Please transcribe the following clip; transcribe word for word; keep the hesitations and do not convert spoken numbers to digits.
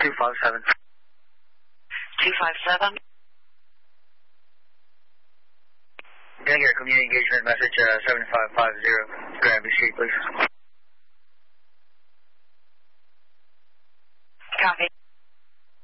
two five seven. two five seven. Can I get a community engagement message, uh, seven five five zero, Granby Street, please? Copy.